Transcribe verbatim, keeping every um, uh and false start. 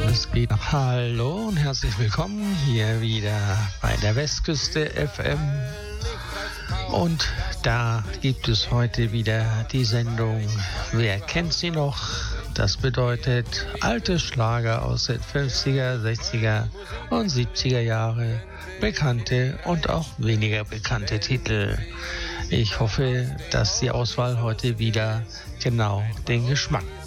Es geht. Hallo und herzlich willkommen hier wieder bei der Westküste F M. Und da gibt es heute wieder die Sendung Wer kennt sie noch? Das bedeutet alte Schlager aus den fünfziger, sechziger und siebziger Jahre, bekannte und auch weniger bekannte Titel. Ich hoffe, dass die Auswahl heute wieder genau den Geschmack